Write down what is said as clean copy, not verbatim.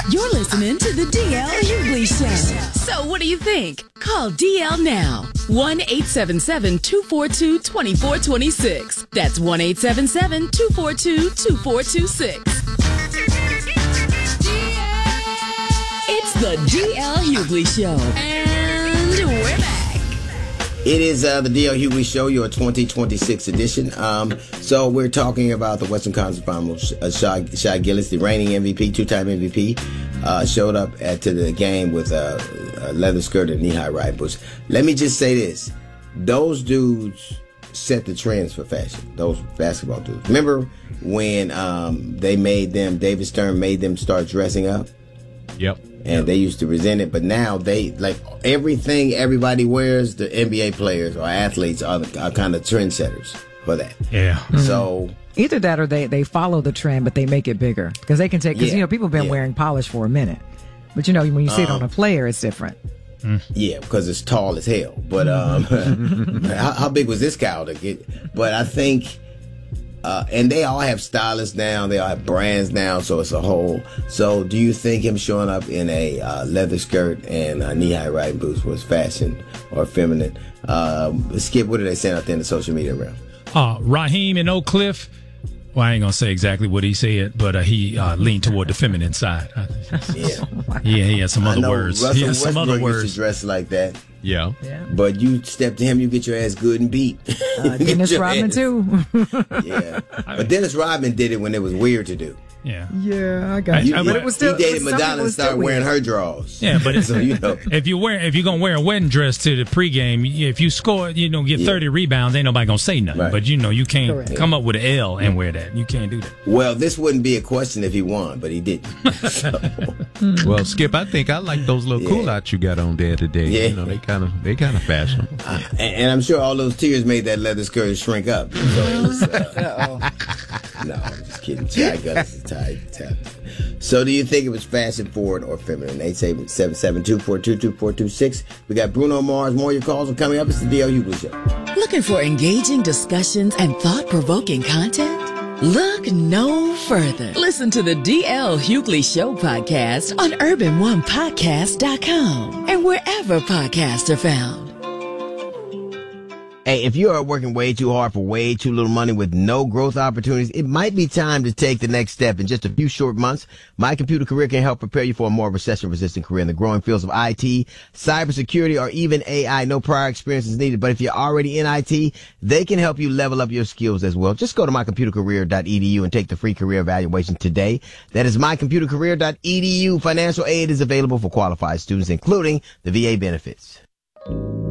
You're listening to the DL Hughley Show. So what do you think? Call DL now. 1-877-242-2426. That's 1-877-242-2426. It's the DL Hughley Show. And we're back. It is the DL Hughley Show, your 2026 edition. So we're talking about the Western Conference Finals. Shai Gilgeous, the reigning MVP, two-time MVP, showed up to the game with a leather skirt and knee-high riding boots. Let me just say this. Those dudes set the trends for fashion, those basketball dudes. Remember when David Stern made them start dressing up? Yep. And they used to resent it, but now they, like, everything everybody wears, the NBA players or athletes are kind of trendsetters for that. Yeah. Mm-hmm. So either that or they follow the trend, but they make it bigger. Because they can take, because, people have been wearing polish for a minute. But, when you see it on a player, it's different. Yeah, because it's tall as hell. But how big was this cow to get? But I think... and they all have stylists now. They all have brands now, so it's a whole. So do you think him showing up in a leather skirt and knee-high riding boots was fashion or feminine? Skip, what did they send out there in the social media realm? Raheem in Oak Cliff. Well, I ain't going to say exactly what he said, but he leaned toward the feminine side. Yeah. He had some other words. Russell He had some other Westbrook words. used to dress like that. Yeah. But you step to him, you get your ass good and beat. Dennis Rodman, too. Yeah. But Dennis Rodman did it when it was weird to do. Yeah. Yeah, I got you. But it was still, he dated Madonna and started wearing her drawers. Yeah, but so, if you're gonna wear a wedding dress to the pregame, if you score, get 30 rebounds, ain't nobody gonna say nothing. Right. But you can't come up with an L and wear that. You can't do that. Well, this wouldn't be a question if he won, but he didn't. So. Well, Skip, I think I like those little cool outs you got on there today. Yeah. They kind of fashion. And I'm sure all those tears made that leather skirt shrink up. So it was, no, I'm just kidding. Shai Gilgeous is tight. So do you think it was fashion forward or feminine? 877-242-2426. We got Bruno Mars. More of your calls are coming up. It's the DL Hughley Show. Looking for engaging discussions and thought-provoking content? Look no further. Listen to the DL Hughley Show podcast on UrbanOnePodcast.com and wherever podcasts are found. Hey, if you are working way too hard for way too little money with no growth opportunities, it might be time to take the next step. In just a few short months, My Computer Career can help prepare you for a more recession-resistant career in the growing fields of IT, cybersecurity, or even AI. No prior experience is needed, but if you're already in IT, they can help you level up your skills as well. Just go to mycomputercareer.edu and take the free career evaluation today. That is mycomputercareer.edu. Financial aid is available for qualified students, including the VA benefits.